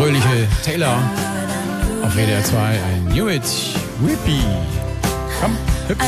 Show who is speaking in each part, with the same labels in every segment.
Speaker 1: fröhliche Taylor auf WDR 2. Ein Knew It, Whippy. Komm, hüpf.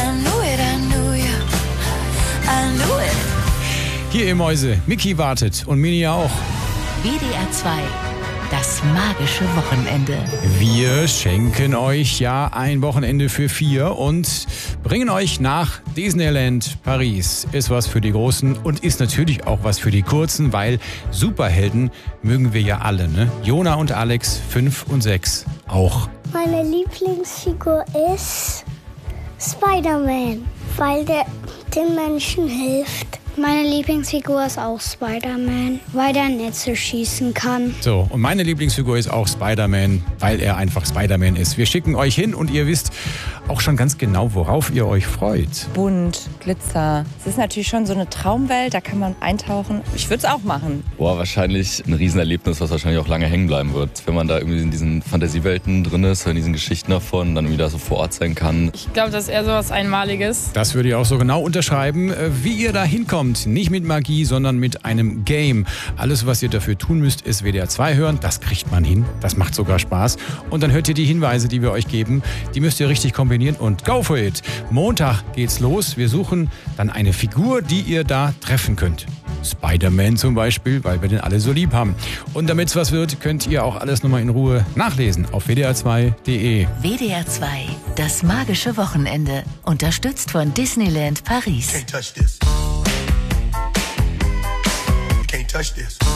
Speaker 1: Hier, ihr Mäuse, Mickey wartet und Mini auch.
Speaker 2: WDR 2, das magische Wochenende.
Speaker 1: Wir schenken euch ja ein Wochenende für 4 und bringen euch nach Disneyland Paris. Ist was für die Großen und ist natürlich auch was für die Kurzen, weil Superhelden mögen wir ja alle, ne? Jona und Alex, 5 und 6 auch.
Speaker 3: Meine Lieblingsfigur ist Spider-Man, weil der den Menschen hilft. Meine Lieblingsfigur ist auch Spider-Man, weil der Netze schießen kann.
Speaker 1: So, und meine Lieblingsfigur ist auch Spider-Man, weil er einfach Spider-Man ist. Wir schicken euch hin und ihr wisst auch schon ganz genau, worauf ihr euch freut.
Speaker 4: Bunt, Glitzer. Es ist natürlich schon so eine Traumwelt, da kann man eintauchen. Ich würde es auch machen.
Speaker 5: Boah, wahrscheinlich ein Riesenerlebnis, was wahrscheinlich auch lange hängen bleiben wird. Wenn man da irgendwie in diesen Fantasiewelten drin ist, in diesen Geschichten davon, dann irgendwie da so vor Ort sein kann.
Speaker 6: Ich glaube, das ist eher so was Einmaliges.
Speaker 1: Das würde ich auch so genau unterschreiben, wie ihr da hinkommt. Nicht mit Magie, sondern mit einem Game. Alles, was ihr dafür tun müsst, ist WDR 2 hören. Das kriegt man hin. Das macht sogar Spaß. Und dann hört ihr die Hinweise, die wir euch geben. Die müsst ihr richtig kombinieren und go for it. Montag geht's los. Wir suchen dann eine Figur, die ihr da treffen könnt. Spider-Man zum Beispiel, weil wir den alle so lieb haben. Und damit es was wird, könnt ihr auch alles nochmal in Ruhe nachlesen auf wdr2.de.
Speaker 2: WDR 2, das magische Wochenende. Unterstützt von Disneyland Paris.
Speaker 7: Can't touch this. You can't touch this.